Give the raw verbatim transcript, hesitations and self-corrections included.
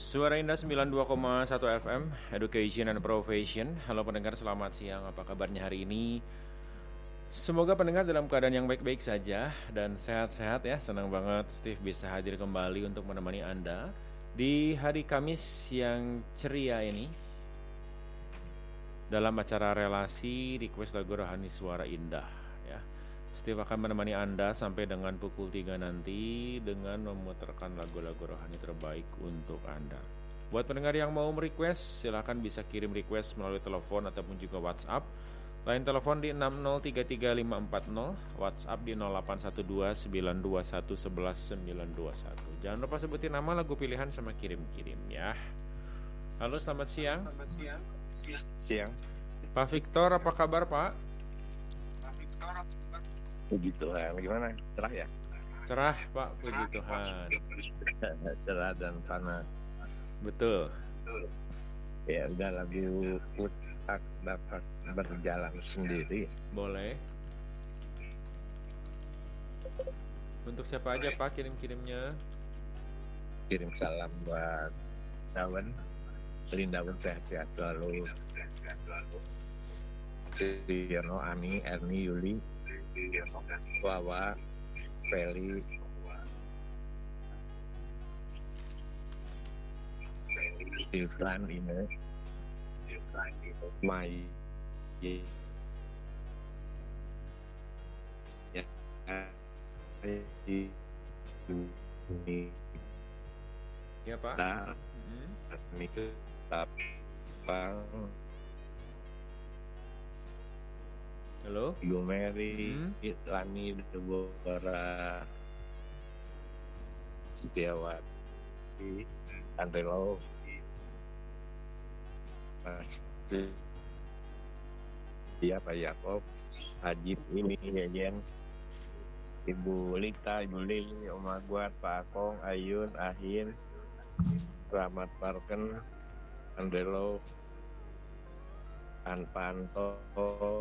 Suara Indah sembilan puluh dua koma satu F M, Education and Profession. Halo pendengar, selamat siang. Apa kabarnya hari ini? Semoga pendengar dalam keadaan yang baik-baik saja dan sehat-sehat ya. Senang banget Steve bisa hadir kembali untuk menemani Anda di hari Kamis yang ceria ini dalam acara relasi request lagu rohani Suara Indah ya. Steve akan menemani Anda sampai dengan pukul tiga nanti dengan memutarkan lagu-lagu rohani terbaik untuk Anda. Buat pendengar yang mau merequest, silakan bisa kirim request melalui telepon ataupun juga WhatsApp. Line telepon di enam nol tiga tiga lima empat nol, WhatsApp di nol delapan satu dua sembilan dua satu satu satu sembilan dua satu. Jangan lupa sebutin nama, lagu pilihan, sama kirim-kirim ya. Halo, selamat siang. Selamat siang. Siang. Pak Victor, apa kabar Pak? Pak Victor, puji Tuhan. Gimana? Cerah ya? Cerah Pak, puji Tuhan. Cerah dan panas. Betul. Ya udah, lagu putak dapat berjalan sendiri. Boleh. Untuk siapa aja Pak kirim-kirimnya? Kirim salam buat Dawen. Sering Dawen sehat-sehat selalu. Siono, Ani, Erni, Yuli, Wawa, Feli, Silvan, Ine, Mai, ya, ini, Ya Pak. nah, Hmm. ini ke Tapang, Halo. Ibu Mary, Hmm. Lani, Deborah, Setiawati, Andrelo, Mas, dia Pak Yakob, Ajib, ini Yeyen, Ibu Lita, Ibu Lili, Om Agwat, Pak Akong, Ayun, Ahin, Rahmat Parken, Andrelo, Anpanto,